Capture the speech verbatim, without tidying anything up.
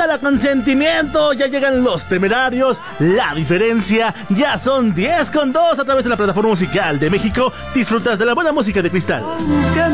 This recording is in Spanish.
Banda La Consentimiento, ya llegan Los Temerarios, La Diferencia, ya son diez con dos a través de la plataforma musical de México. Disfrutas de la buena música de Cristal.